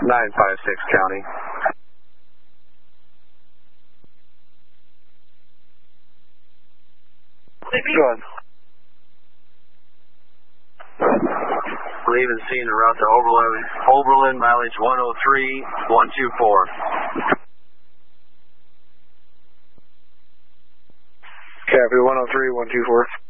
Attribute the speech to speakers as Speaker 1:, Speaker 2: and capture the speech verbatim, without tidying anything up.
Speaker 1: nine five six County. Go ahead. Believe in seeing the route to Oberlin, Oberlin, mileage one oh three one two four. Copy, one oh three one two four.